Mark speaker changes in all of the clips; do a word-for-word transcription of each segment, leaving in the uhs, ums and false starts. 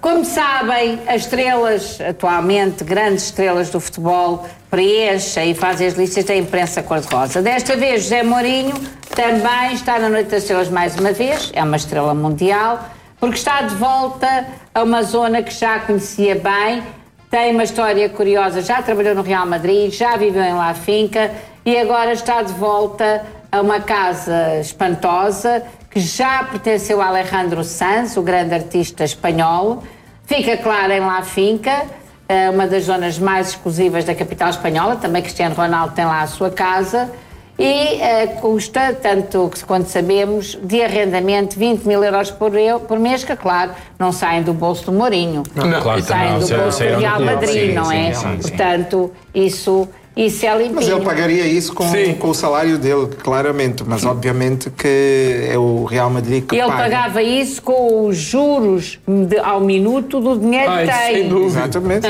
Speaker 1: Como sabem, as estrelas, atualmente, grandes estrelas do futebol, preenchem e fazem as listas da imprensa cor-de-rosa. Desta vez, José Mourinho também está na Noite das Estrelas mais uma vez, é uma estrela mundial, porque está de volta a uma zona que já conhecia bem, tem uma história curiosa, já trabalhou no Real Madrid, já viveu em La Finca e agora está de volta a uma casa espantosa que já pertenceu a Alejandro Sanz, o grande artista espanhol. Fica, claro, em La Finca, uma das zonas mais exclusivas da capital espanhola. Também Cristiano Ronaldo tem lá a sua casa. E uh, custa, tanto quanto sabemos, de arrendamento vinte mil euros por, eu, por mês, que, claro, não saem do bolso do Mourinho.
Speaker 2: Não, claro,
Speaker 1: saem
Speaker 2: não,
Speaker 1: do
Speaker 2: sei,
Speaker 1: bolso
Speaker 2: sei,
Speaker 1: do Real Madrid,
Speaker 2: sim,
Speaker 1: não
Speaker 2: sim,
Speaker 1: é?
Speaker 2: sim, sim,
Speaker 1: Portanto, isso... Isso é limpinho.
Speaker 3: Mas ele pagaria isso com, com o salário dele, claramente. Mas obviamente que é o Real Madrid que
Speaker 1: ele
Speaker 3: paga.
Speaker 1: Ele pagava isso com os juros de, ao minuto do dinheiro
Speaker 2: Ai,
Speaker 1: que tem.
Speaker 2: sem dúvida.
Speaker 3: Exatamente.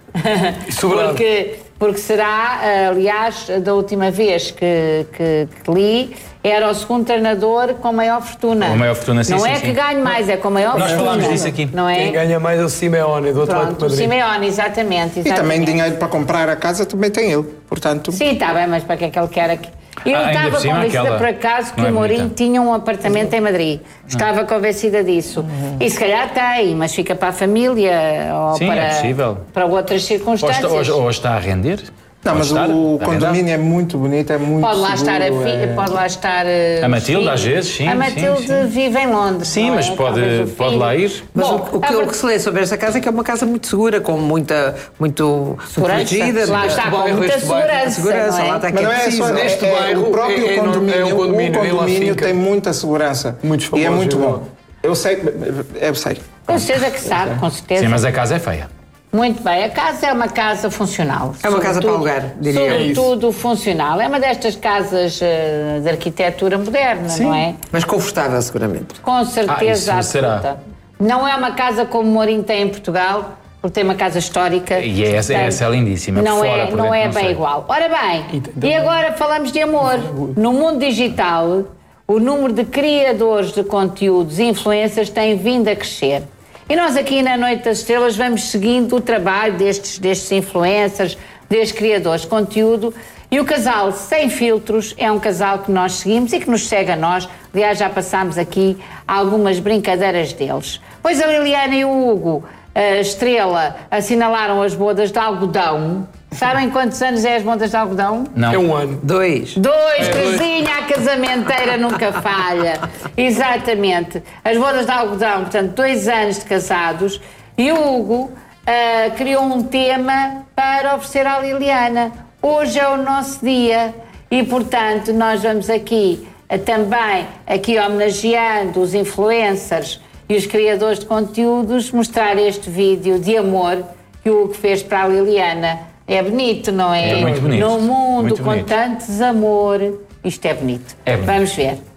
Speaker 1: porque, porque será, aliás, da última vez que, que, que li, era o segundo treinador com maior fortuna.
Speaker 4: Com maior fortuna, sim,
Speaker 1: Não
Speaker 4: sim,
Speaker 1: é
Speaker 4: sim.
Speaker 1: que ganhe mais, é com maior
Speaker 4: Nós
Speaker 1: fortuna.
Speaker 4: falámos disso aqui.
Speaker 1: Não é?
Speaker 2: Quem ganha mais é o Simeone, do Atlético
Speaker 1: Pronto, o
Speaker 2: Madrid.
Speaker 1: Simeone, exatamente, exatamente.
Speaker 3: E também dinheiro para comprar a casa também tem ele. Portanto...
Speaker 1: Sim, está bem, mas para que é que ele quer aqui? Eu
Speaker 4: Ah, ainda
Speaker 1: estava
Speaker 4: por cima
Speaker 1: convencida,
Speaker 4: aquela-
Speaker 1: por acaso, que
Speaker 4: não é
Speaker 1: o Mourinho
Speaker 4: bonita.
Speaker 1: tinha um apartamento em Madrid. Estava convencida disso. E se calhar tem, mas fica para a família ou
Speaker 4: Sim, é
Speaker 1: para,
Speaker 4: possível.
Speaker 1: para outras
Speaker 4: Ou
Speaker 1: circunstâncias.
Speaker 4: está, ou, ou está a render?
Speaker 3: Não,
Speaker 4: Pode
Speaker 3: mas
Speaker 4: estar
Speaker 3: o
Speaker 4: a
Speaker 3: condomínio é muito bonito, é muito
Speaker 1: Pode lá
Speaker 3: seguro,
Speaker 1: estar a fi...
Speaker 3: é...
Speaker 1: pode lá estar uh,
Speaker 4: A Matilde,
Speaker 1: os
Speaker 4: às
Speaker 1: filhos.
Speaker 4: vezes, sim,
Speaker 1: A
Speaker 4: sim,
Speaker 1: Matilde
Speaker 4: sim.
Speaker 1: vive em Londres.
Speaker 4: Sim,
Speaker 1: não
Speaker 4: mas
Speaker 1: é?
Speaker 4: pode,
Speaker 1: Talvez o
Speaker 4: pode
Speaker 1: filho.
Speaker 4: lá ir.
Speaker 5: Mas
Speaker 1: Bom,
Speaker 5: o, o, que,
Speaker 1: a
Speaker 5: o
Speaker 1: ver-
Speaker 5: que se lê sobre esta casa é que é uma casa muito segura, com muita, muito
Speaker 1: Segurança.
Speaker 5: protegida.
Speaker 1: Lá
Speaker 5: muito-
Speaker 1: está, com
Speaker 2: bairro,
Speaker 1: muita
Speaker 2: este bairro,
Speaker 1: segurança.
Speaker 5: segurança,
Speaker 1: não é?
Speaker 5: lá está que
Speaker 3: Mas
Speaker 5: é
Speaker 3: não é
Speaker 5: preciso.
Speaker 3: só
Speaker 2: Neste
Speaker 3: é, é,
Speaker 2: bairro,
Speaker 3: o próprio
Speaker 2: é- é no-
Speaker 3: condomínio,
Speaker 2: é um condomínio,
Speaker 3: o
Speaker 2: em La
Speaker 3: condomínio
Speaker 2: Finca.
Speaker 3: tem muita segurança.
Speaker 2: Muitos
Speaker 3: e é
Speaker 2: famosos,
Speaker 3: muito
Speaker 2: é
Speaker 3: bom. Eu sei, eu sei.
Speaker 1: Com certeza que sabe, com certeza.
Speaker 4: Sim, mas a casa é feia.
Speaker 1: Muito bem, a casa é uma casa funcional.
Speaker 5: É uma casa para
Speaker 1: Sobretudo-
Speaker 5: alugar, diria eu.
Speaker 1: Sobretudo funcional. É uma destas casas eh, de arquitetura moderna, não é?
Speaker 5: Mas confortável, seguramente.
Speaker 1: Com certeza
Speaker 4: Ah, isso será.
Speaker 1: absoluta. Não é uma casa como o Mourinho tem em Portugal, porque tem uma casa histórica.
Speaker 4: E essa,
Speaker 1: Portanto,
Speaker 4: essa é lindíssima.
Speaker 1: Não
Speaker 4: por
Speaker 1: é,
Speaker 4: fora, por
Speaker 1: não
Speaker 4: dentro,
Speaker 1: é
Speaker 4: não
Speaker 1: bem
Speaker 4: sei.
Speaker 1: igual. Ora bem,
Speaker 2: E tem
Speaker 1: e
Speaker 2: também-
Speaker 1: agora falamos de amor. No mundo digital, o número de criadores de conteúdos e influencers tem vindo a crescer. E nós aqui na Noite das Estrelas vamos seguindo o trabalho destes, destes influencers, destes criadores de conteúdo. E o casal Sem Filtros é um casal que nós seguimos e que nos segue a nós. Aliás, já passámos aqui algumas brincadeiras deles. Pois a Liliana e o Hugo, a Estrela, assinalaram as bodas de algodão. Sabem quantos anos é as bodas de algodão?
Speaker 4: Não.
Speaker 2: É um ano.
Speaker 5: Dois.
Speaker 1: Dois, casinha, a casamenteira nunca falha. Exatamente. As bodas de algodão, portanto, dois anos de casados. E o Hugo ah, criou um tema para oferecer à Liliana. Hoje é o nosso dia e, portanto, nós vamos aqui ah, também, aqui homenageando os influencers e os criadores de conteúdos, mostrar este vídeo de amor que o Hugo fez para a Liliana. É bonito, não é?
Speaker 4: É muito bonito.
Speaker 1: No mundo
Speaker 4: Muito
Speaker 1: com
Speaker 4: bonito.
Speaker 1: tantos amor, isto é bonito.
Speaker 4: É bonito.
Speaker 1: Vamos ver.